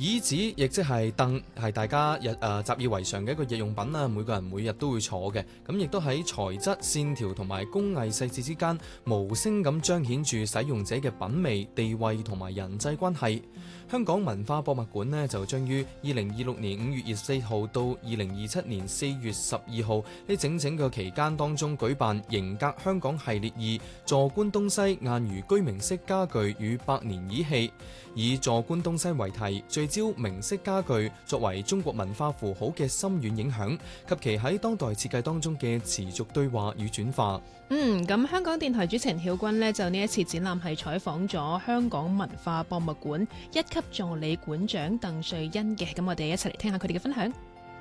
椅子亦即係凳，係大家習以為常嘅一個日用品啦，每個人每日都會坐嘅。咁亦都喺材質、線條同埋工藝細節之間，無聲咁彰顯住使用者嘅品味、地位同埋人際關係。香港文化博物館呢，就將於2026年5月24號到2027年4月12號呢整個期間當中舉辦型格香港系列2坐觀東西晏如居明式家具與百年椅器，以坐觀東西為題，聚焦明式家具作為中國文化符號嘅深遠影響及其喺當代設計當中嘅持續對話與轉化。 咁香港電台主持人曉君呢，就呢一次展覽係採訪咗香港文化博物館1級助理館長鄧瑞欣嘅，咁我哋一齊嚟聽下佢哋嘅分享。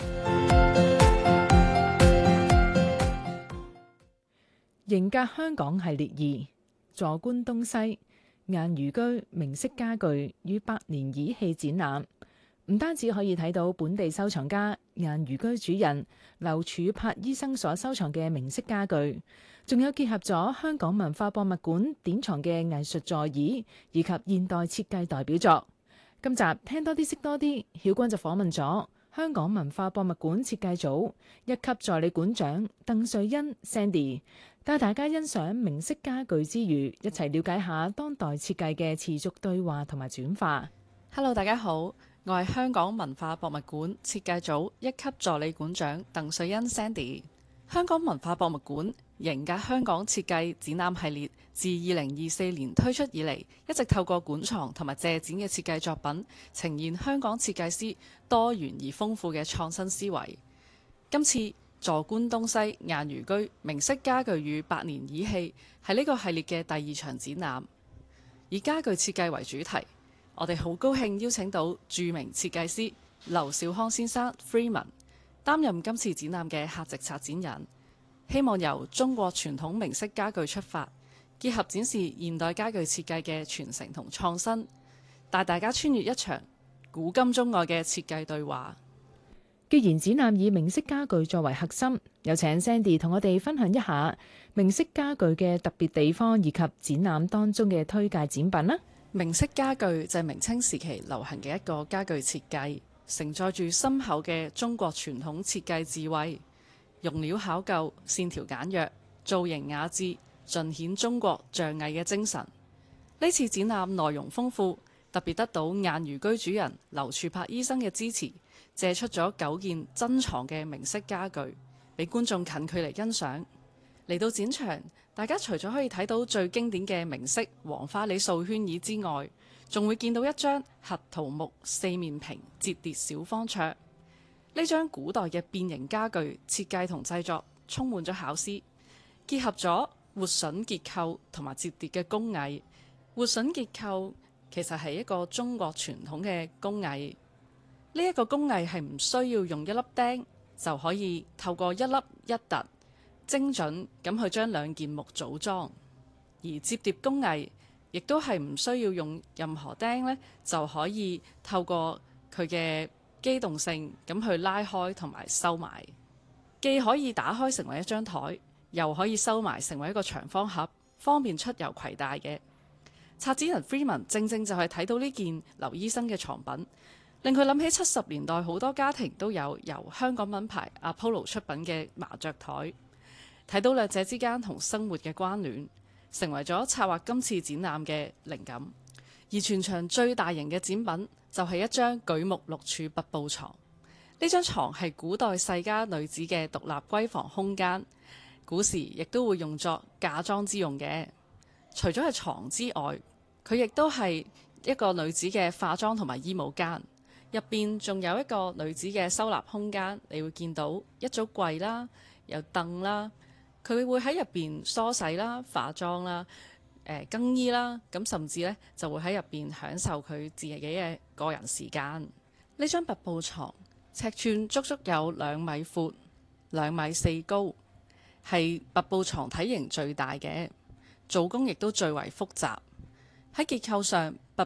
型格香港系列2坐觀東西晏如居明式家具與百年椅器展覽，唔單止可以睇到本地收藏家晏如居主人劉柱柏醫生所收藏嘅明式家具，仲有結合咗香港文化博物館典藏嘅藝術座椅以及現代設計代表作。今集聽多啲識多啲，曉君就訪問咗香港文化博物館設計組1級助理館長鄧瑞欣 Sandy， 帶大家欣賞明式家具之餘，一齊了解下當代設計嘅持續對話同埋轉化。 Hello， 大家好，我係香港文化博物館設計組1級助理館長鄧瑞欣 Sandy。香港文化博物館型格香港設計展覽系列自2024年推出以嚟，一直透過館藏同埋借展嘅設計作品，呈現香港設計師多元而豐富嘅創新思維。今次坐觀東西晏如居明式家具與百年椅器係呢個系列嘅第2場展覽，以家具設計為主題。我哋好高興邀請到著名設計師劉少康先生 Freeman 擔任今次展覽嘅客席策展人，希望由中國傳統明式家具出發，結合展示現代家具設計嘅傳承同創新，帶大家穿越一場古今中外嘅設計對話。 既然展覽以明式家具作為核心，有請 Sandy 同我哋分享一下明式家具嘅特別地方以及展覽當中嘅推介展品啦。 明式家具就係明清時期流行嘅一個家具設計，承載住深厚嘅中國傳統設計智慧，用料考究，線條簡約，造型雅致，盡顯中國匠藝嘅精神。呢次展覽內容豐富，特別得到晏如居主人劉柱柏醫生嘅支持，借出咗9件珍藏嘅明式家具，俾觀眾近距離欣賞。嚟到展場，大家除咗可以睇到最經典嘅明式黃花梨素圈椅之外，仲會見到一張核桃木4面屏摺疊小方桌。呢張古代嘅變形家具設計同製作充滿咗巧思，結合咗活榫結構同埋摺疊嘅工藝。活榫結構其實係一個中國傳統嘅工藝，呢一個工藝係唔需要用一粒釘就可以透過一粒一突精準咁去將2件木組裝，而摺疊工藝亦都係唔需要用任何釘呢就可以透過佢嘅機動性咁去拉開同埋收埋，既可以打開成為一張台，又可以收埋成為一個長方盒，方便出遊攜帶嘅。策展人 Freeman 正正就係睇到呢件劉醫生嘅藏品，令佢諗起70年代好多家庭都有由香港品牌 Apollo 出品嘅麻雀台，睇到兩者之間同生活嘅關聯，成為咗策劃今次展覽嘅靈感。而全場最大型嘅展品就係一張舉目6柱拔步床。呢張床係古代世家女子嘅獨立閨房空間，古時亦都會用作嫁妝之用嘅。除咗係床之外，佢亦都係一個女子嘅化妝同埋衣帽間，入邊仲有一個女子嘅收納空間。你會見到一組櫃啦，有凳啦，佢會喺入邊梳洗啦、化妝啦、更衣啦，咁甚至呢就會喺入邊享受佢自己嘅個人時間。呢張拔步床尺寸足足有2米闊、2米4高，係拔步床體型最大嘅，做工亦都最為複雜。喺結構上，拔